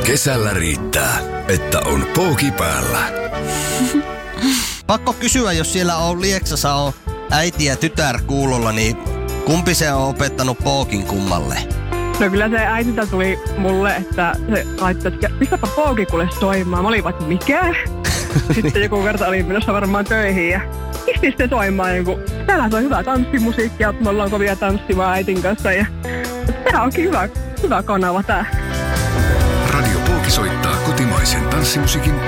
Kesällä riittää, että on pooki päällä. Pakko kysyä, jos siellä on Lieksassa on äiti ja tytär kuulolla, niin kumpi se on opettanut pookin kummalle? No kyllä se äitiltä tuli mulle, että se laittoi, että pistäpä pooki kuule soimaan. Mä olin vaan, mikä? Sitten joku kerta olin menossa varmaan töihin ja pistin sitten soimaan. Niin täällä on hyvä tanssimusiikki ja me ollaan kovia tanssimaan äitin kanssa. Ja tää onkin hyvä kanava tää. Radio Pooki soittaa kotimaisen tanssimusiikin